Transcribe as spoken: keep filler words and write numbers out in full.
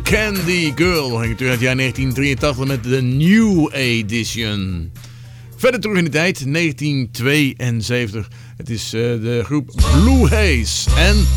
Candy Girl. We gingen terug uit het jaar negentien drieëntachtig met de New Edition. Verder terug in de tijd, negentien tweeënzeventig. Het is uh, de groep Blue Haze en